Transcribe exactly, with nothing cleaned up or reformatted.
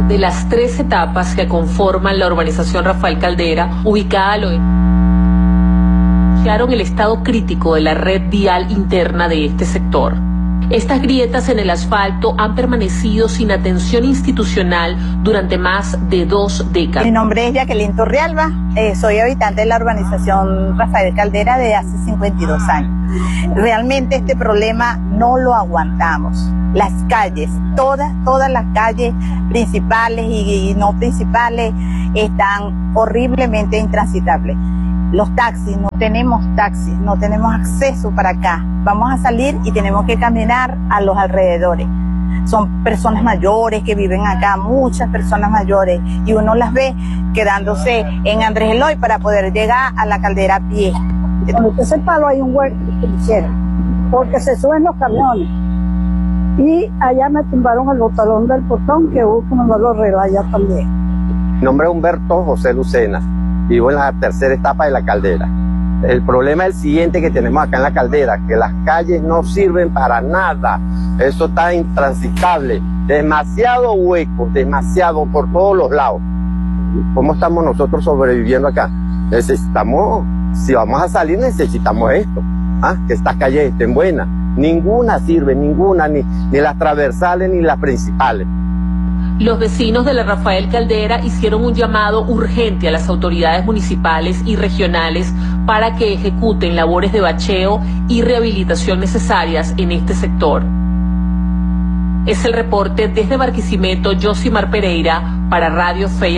de las tres etapas que conforman la urbanización Rafael Caldera, ubicada al oeste, denunciaron el estado crítico de la red vial interna de este sector. Estas grietas en el asfalto han permanecido sin atención institucional durante más de dos décadas. Mi nombre es Jacqueline Torrealba, eh, soy habitante de la urbanización Rafael Caldera de hace cincuenta y dos años. Realmente este problema no lo aguantamos. Las calles, todas, todas las calles principales y, y no principales están horriblemente intransitables. Los taxis, no tenemos taxis, no tenemos acceso para acá. Vamos a salir y tenemos que caminar a los alrededores. Son personas mayores que viven acá, muchas personas mayores, y uno las ve quedándose en Andrés Eloy para poder llegar a la Caldera a pie. Con ese palo hay un hueco que hicieron, porque se suben los camiones. Y allá me tumbaron el botalón del portón, que hubo como los reloj allá también. Mi nombre es Humberto José Lucena. Vivo en la tercera etapa de la Caldera. El problema es el siguiente que tenemos acá en la Caldera, que las calles no sirven para nada. Eso está intransitable, demasiado hueco, demasiado por todos los lados. ¿Cómo estamos nosotros sobreviviendo acá? Necesitamos, si vamos a salir, necesitamos esto, ¿ah? Que estas calles estén buenas. Ninguna sirve, ninguna, ni, ni las transversales ni las principales. Los vecinos de la Rafael Caldera hicieron un llamado urgente a las autoridades municipales y regionales para que ejecuten labores de bacheo y rehabilitación necesarias en este sector. Es el reporte desde Barquisimeto, Josimar Pereira, para Radio Fe.